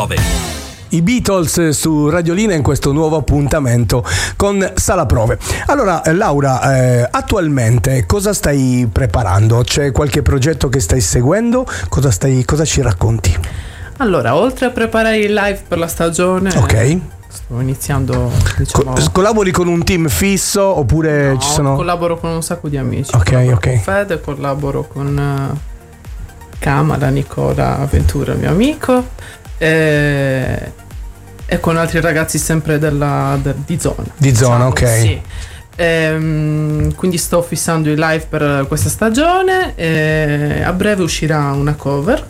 Prove. I Beatles su Radiolina in questo nuovo appuntamento con Sala Prove. Allora Laura, attualmente cosa stai preparando? C'è qualche progetto che stai seguendo? Cosa ci racconti? Allora, oltre a preparare il live per la stagione, ok, sto iniziando, diciamo... collabori con un team fisso oppure no, ci sono... collaboro con un sacco di amici. Ok. Con Fede, collaboro con Camara, Nicola Ventura, mio amico, e con altri ragazzi sempre di zona. Di zona, ok. Sì. Quindi sto fissando il live per questa stagione e a breve uscirà una cover.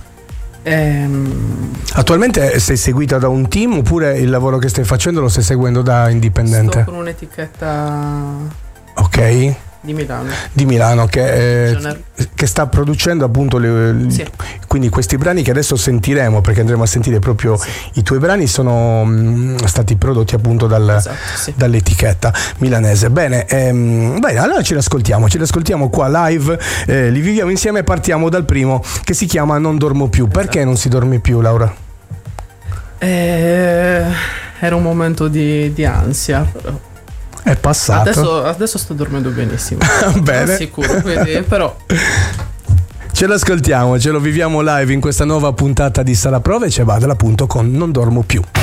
Attualmente sei seguita da un team oppure il lavoro che stai facendo lo stai seguendo da indipendente? Sto con un'etichetta di Milano che sta producendo appunto sì. Quindi questi brani che adesso sentiremo, perché andremo a sentire proprio i tuoi brani, sono stati prodotti appunto dall'etichetta milanese. Bene, allora ce l'ascoltiamo qua live, li viviamo insieme e partiamo dal primo che si chiama Non dormo più. Perché non si dorme più, Laura? Era un momento di ansia, però è passato. Adesso sto dormendo benissimo. Bene. Sicuro, quindi, però ce l'ascoltiamo, ce lo viviamo live in questa nuova puntata di Sala Prove e ci va appunto con Non dormo più.